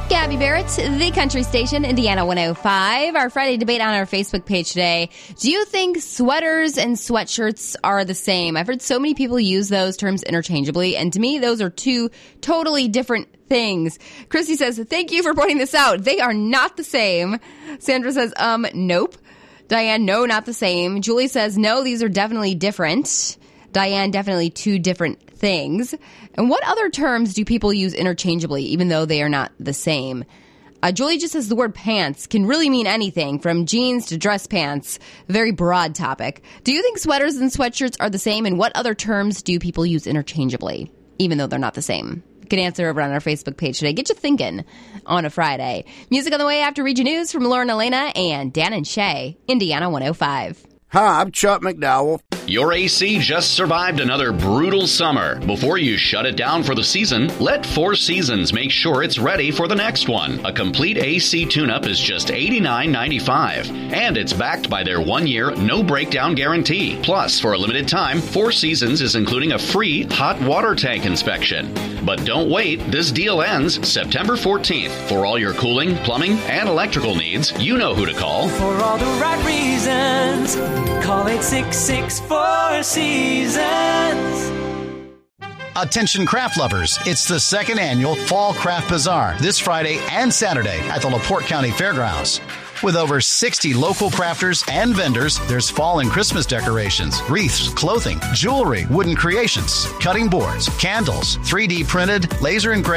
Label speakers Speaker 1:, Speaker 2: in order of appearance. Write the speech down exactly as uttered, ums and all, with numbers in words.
Speaker 1: Gabby Barrett, the country station, Indiana one oh five. Our Friday debate on our Facebook page today. Do you think sweaters and sweatshirts are the same? I've heard so many people use those terms interchangeably, and to me, those are two totally different things. Christy says, thank you for pointing this out. They are not the same. Sandra says, um, nope. Diane, no, not the same. Julie says, no, these are definitely different. Diane, definitely two different things. And what other terms do people use interchangeably, even though they are not the same? Uh, Julie just says the word pants can really mean anything, from jeans to dress pants. Very broad topic. Do you think sweaters and sweatshirts are the same? And what other terms do people use interchangeably, even though they're not the same? You can answer over on our Facebook page today. Get you thinking on a Friday. Music on the way after Region News from Lauren Elena and Dan and Shay, Indiana one oh five.
Speaker 2: Hi, I'm Chuck McDowell.
Speaker 3: Your A C just survived another brutal summer. Before you shut it down for the season, let Four Seasons make sure it's ready for the next one. A complete A C tune-up is just eighty-nine ninety-five, and it's backed by their one-year no-breakdown guarantee. Plus, for a limited time, Four Seasons is including a free hot water tank inspection. But don't wait, this deal ends September fourteenth. For all your cooling, plumbing, and electrical needs, you know who to call.
Speaker 4: For all the right reasons, call eight six six, four seasons.
Speaker 5: Attention craft lovers, it's the second annual Fall Craft Bazaar this Friday and Saturday at the LaPorte County Fairgrounds. With over sixty local crafters and vendors, there's fall and Christmas decorations, wreaths, clothing, jewelry, wooden creations, cutting boards, candles, three D printed, laser engraved